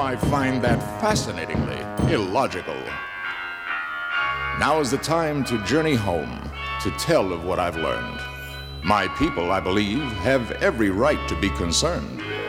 I find that fascinatingly illogical. Now is the time to journey home, to tell of what I've learned. My people, I believe, have every right to be concerned.